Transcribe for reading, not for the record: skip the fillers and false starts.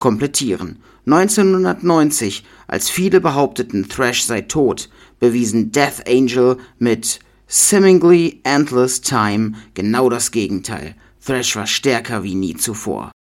komplettieren. 1990, als viele behaupteten, Thrash sei tot, bewiesen Death Angel mit Seemingly Endless Time genau das Gegenteil. Thrash war stärker wie nie zuvor.